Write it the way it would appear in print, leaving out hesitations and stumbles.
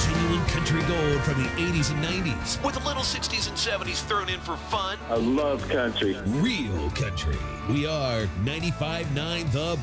Genuine country gold from the 80s and 90s with a little 60s and 70s thrown in for fun. I love country. Real country. We are 95.9 The